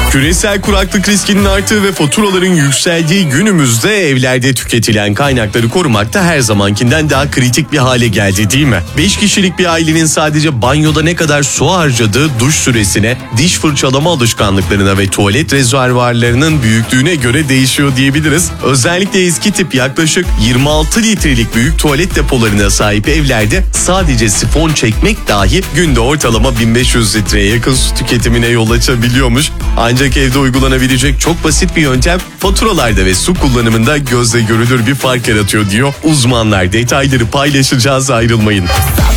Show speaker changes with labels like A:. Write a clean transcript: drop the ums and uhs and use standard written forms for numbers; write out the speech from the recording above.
A: Küresel kuraklık riskinin arttığı ve faturaların yükseldiği günümüzde evlerde tüketilen kaynakları korumak da her zamankinden daha kritik bir hale geldi, değil mi? 5 kişilik bir ailenin sadece banyoda ne kadar su harcadığı duş süresine, diş fırçalama alışkanlıklarına ve tuvalet rezervuarlarının büyüklüğüne göre değişiyor diyebiliriz. Özellikle eski tip yaklaşık 26 litrelik büyük tuvalet depolarına sahip evlerde sadece sifon çekmek dahi günde ortalama 1500 litreye yakın su tüketimine yol açabiliyormuş. Ancak evde uygulanabilecek çok basit bir yöntem faturalarda ve su kullanımında gözle görülür bir fark yaratıyor diyor uzmanlar. Detayları paylaşacağız, ayrılmayın.